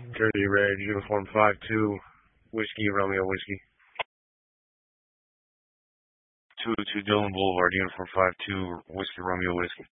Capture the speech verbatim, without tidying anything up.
Dirty Red, Uniform five two, Whiskey, Romeo Whiskey. two oh two Dillon Boulevard, Uniform five two, Whiskey, Romeo Whiskey.